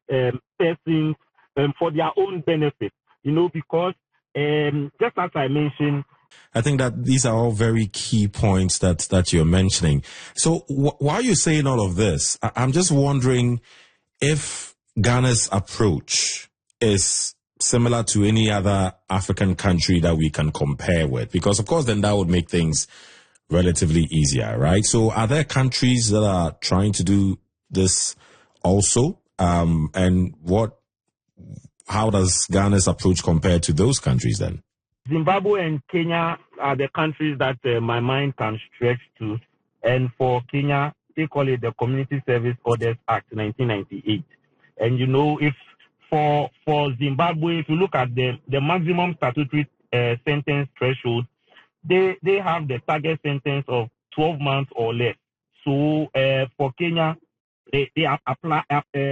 persons for their own benefit, because just as I mentioned, I think that these are all very key points that you're mentioning. So while you're saying all of this, I'm just wondering if Ghana's approach is similar to any other African country that we can compare with, because of course then that would make things relatively easier, right? So are there countries that are trying to do this also? And how does Ghana's approach compare to those countries then? Zimbabwe and Kenya are the countries that my mind can stretch to. And for Kenya, they call it the Community Service Orders Act 1998. And if for Zimbabwe, if you look at the maximum statutory sentence threshold, they have the target sentence of 12 months or less. So for Kenya, they apply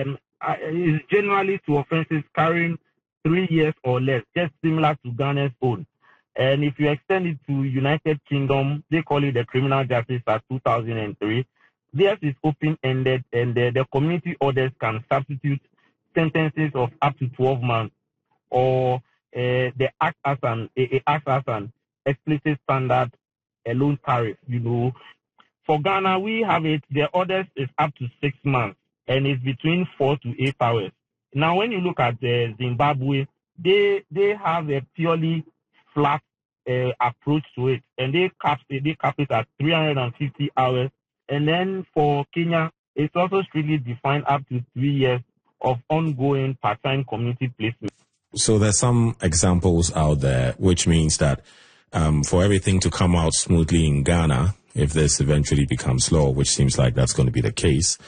is generally to offenses carrying 3 years or less, just similar to Ghana's own. And if you extend it to United Kingdom, they call it the Criminal Justice Act 2003. Theirs is open-ended, and the community orders can substitute sentences of up to 12 months, or they act as an explicit standard loan tariff. For Ghana, we have it. The orders is up to 6 months, and it's between 4 to 8 hours. Now, when you look at Zimbabwe, they have a purely flat approach to it, and they cap it at 350 hours. And then for Kenya, it's also strictly defined up to 3 years of ongoing part-time community placement. So there's some examples out there, which means that for everything to come out smoothly in Ghana, if this eventually becomes law, which seems like that's going to be the case,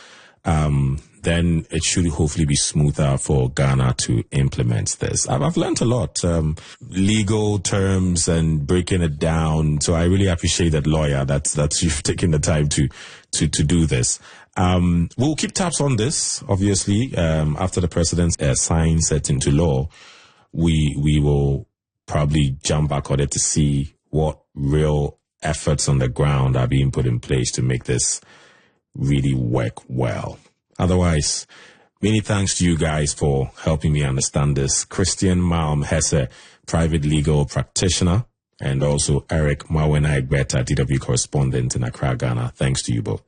then it should hopefully be smoother for Ghana to implement this. I've learned a lot, legal terms and breaking it down. So I really appreciate that, lawyer, that you've taken the time to do this. We'll keep tabs on this, obviously. After the president signs it into law, we will probably jump back on it to see what real efforts on the ground are being put in place to make this really work well. Otherwise, many thanks to you guys for helping me understand this. Christian Malm Hesse, private legal practitioner, and also Eric Mawenai Beta, DW correspondent in Accra, Ghana. Thanks to you both.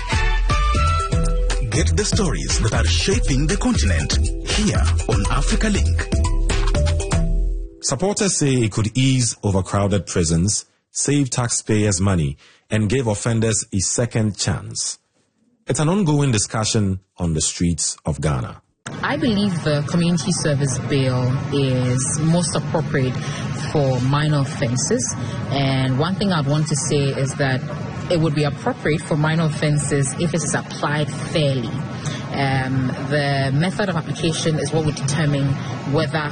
Get the stories that are shaping the continent here on Africa Link. Supporters say it could ease overcrowded prisons, save taxpayers' money, and give offenders a second chance. It's an ongoing discussion on the streets of Ghana. I believe the community service bill is most appropriate for minor offenses. And one thing I'd want to say is that it would be appropriate for minor offenses if it is applied fairly. The method of application is what would determine whether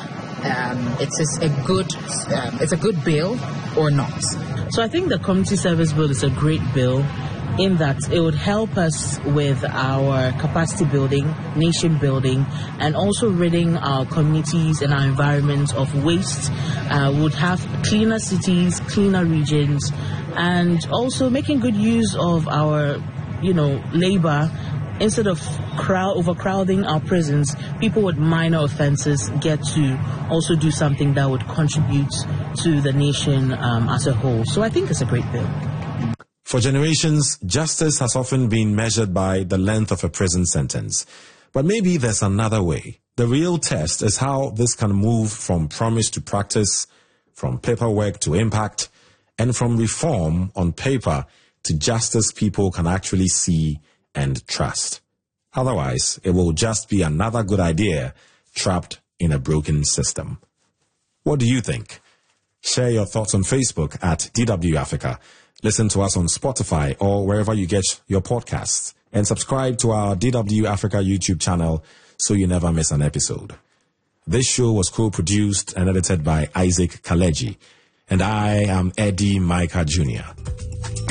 it's a good bill or not. So I think the community service bill is a great bill, in that it would help us with our capacity building, nation building, and also ridding our communities and our environments of waste. Would have cleaner cities, cleaner regions, and also making good use of our, labor. Instead of overcrowding our prisons, people with minor offenses get to also do something that would contribute to the nation as a whole. So I think it's a great bill. For generations, justice has often been measured by the length of a prison sentence. But maybe there's another way. The real test is how this can move from promise to practice, from paperwork to impact, and from reform on paper to justice people can actually see and trust. Otherwise, it will just be another good idea trapped in a broken system. What do you think? Share your thoughts on Facebook at DW Africa. Listen to us on Spotify or wherever you get your podcasts. And subscribe to our DW Africa YouTube channel so you never miss an episode. This show was co-produced and edited by Isaac Kaleji. And I am Eddie Micah Jr.